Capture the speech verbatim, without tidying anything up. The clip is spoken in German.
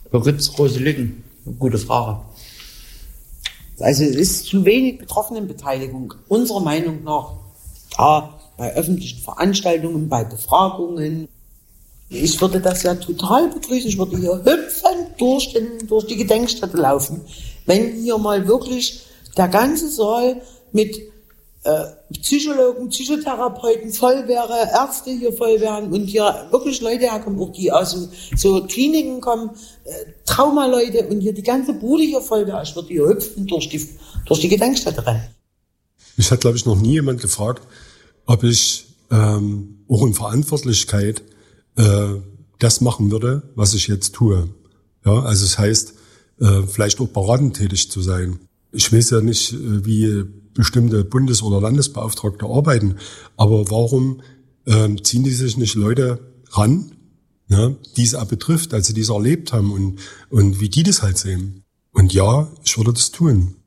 Wo gibt es große Lücken? Gute Frage. Also es ist zu wenig Betroffenenbeteiligung, unserer Meinung nach, da bei öffentlichen Veranstaltungen, bei Befragungen. Ich würde das ja total begrüßen. Ich würde hier hüpfend durch, den, durch die Gedenkstätte laufen, wenn hier mal wirklich der ganze Saal mit äh, Psychologen, Psychotherapeuten voll wäre, Ärzte hier voll wären und hier wirklich Leute herkommen, auch die aus so, so Kliniken kommen, äh, Traumaleute und hier die ganze Bude hier voll wäre. Ich würde hier hüpfend durch die, durch die Gedenkstätte rennen. Mich hat, glaube ich, noch nie jemand gefragt, ob ich ähm, auch in Verantwortlichkeit äh, das machen würde, was ich jetzt tue. Ja, also es heißt, äh, vielleicht auch beratend tätig zu sein. Ich weiß ja nicht, wie bestimmte Bundes- oder Landesbeauftragte arbeiten, aber warum ähm, ziehen die sich nicht Leute ran, ja, die es auch betrifft, also die es erlebt haben und, und wie die das halt sehen? Und ja, ich würde das tun.